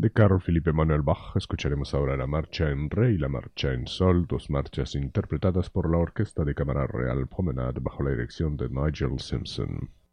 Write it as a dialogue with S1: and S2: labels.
S1: De Carl Philipp Emanuel Bach escucharemos ahora la marcha en re y la marcha en sol, dos marchas interpretadas por la Orquesta de Cámara Real Promenade bajo la dirección de Nigel Simpson.